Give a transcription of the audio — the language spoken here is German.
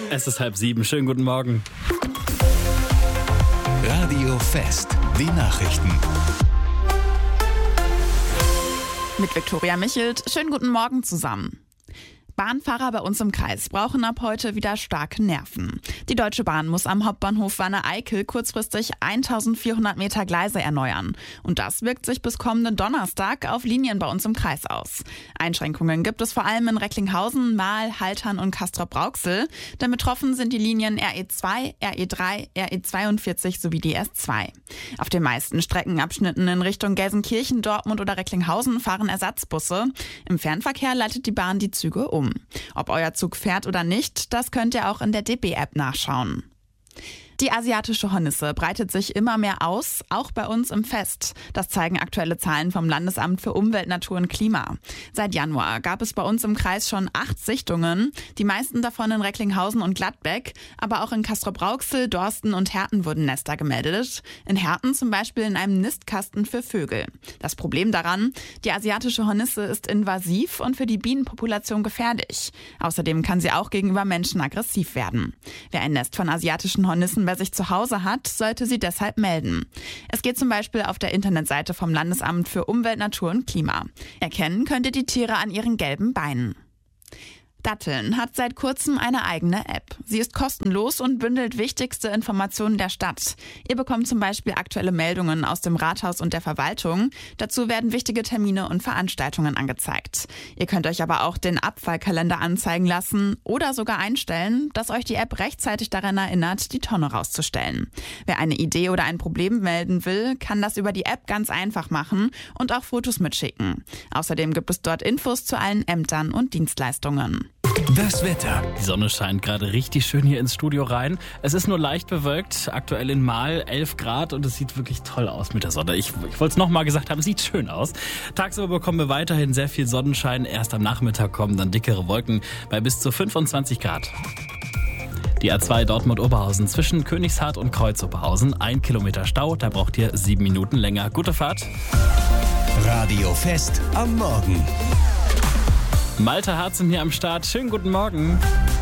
Es ist 6:30. Schönen guten Morgen. Radio Fest, die Nachrichten. Mit Viktoria Michelt. Schönen guten Morgen zusammen. Bahnfahrer bei uns im Kreis brauchen ab heute wieder starke Nerven. Die Deutsche Bahn muss am Hauptbahnhof Wanne-Eickel kurzfristig 1400 Meter Gleise erneuern. Und das wirkt sich bis kommenden Donnerstag auf Linien bei uns im Kreis aus. Einschränkungen gibt es vor allem in Recklinghausen, Marl, Haltern und Castrop-Rauxel. Denn betroffen sind die Linien RE2, RE3, RE42 sowie die S2. Auf den meisten Streckenabschnitten in Richtung Gelsenkirchen, Dortmund oder Recklinghausen fahren Ersatzbusse. Im Fernverkehr leitet die Bahn die Züge um. Ob euer Zug fährt oder nicht, das könnt ihr auch in der DB-App nachschauen. Die asiatische Hornisse breitet sich immer mehr aus, auch bei uns im Fest. Das zeigen aktuelle Zahlen vom Landesamt für Umwelt, Natur und Klima. Seit Januar gab es bei uns im Kreis schon 8 Sichtungen, die meisten davon in Recklinghausen und Gladbeck, aber auch in Castrop-Rauxel, Dorsten und Herten wurden Nester gemeldet. In Herten zum Beispiel in einem Nistkasten für Vögel. Das Problem daran, die asiatische Hornisse ist invasiv und für die Bienenpopulation gefährlich. Außerdem kann sie auch gegenüber Menschen aggressiv werden. Wer ein Nest von asiatischen Hornissen bei sich zu Hause hat, sollte sie deshalb melden. Es geht zum Beispiel auf der Internetseite vom Landesamt für Umwelt, Natur und Klima. Erkennen könnt ihr die Tiere an ihren gelben Beinen. Datteln hat seit kurzem eine eigene App. Sie ist kostenlos und bündelt wichtigste Informationen der Stadt. Ihr bekommt zum Beispiel aktuelle Meldungen aus dem Rathaus und der Verwaltung. Dazu werden wichtige Termine und Veranstaltungen angezeigt. Ihr könnt euch aber auch den Abfallkalender anzeigen lassen oder sogar einstellen, dass euch die App rechtzeitig daran erinnert, die Tonne rauszustellen. Wer eine Idee oder ein Problem melden will, kann das über die App ganz einfach machen und auch Fotos mitschicken. Außerdem gibt es dort Infos zu allen Ämtern und Dienstleistungen. Das Wetter. Die Sonne scheint gerade richtig schön hier ins Studio rein. Es ist nur leicht bewölkt, aktuell in Marl 11 Grad und es sieht wirklich toll aus mit der Sonne. Ich wollte es nochmal gesagt haben, es sieht schön aus. Tagsüber bekommen wir weiterhin sehr viel Sonnenschein. Erst am Nachmittag kommen dann dickere Wolken bei bis zu 25 Grad. Die A2 Dortmund-Oberhausen zwischen Königshardt und Kreuz-Oberhausen. 1 Kilometer Stau, da braucht ihr 7 Minuten länger. Gute Fahrt. Radio Fest am Morgen. Malte Harzen hier am Start. Schönen guten Morgen.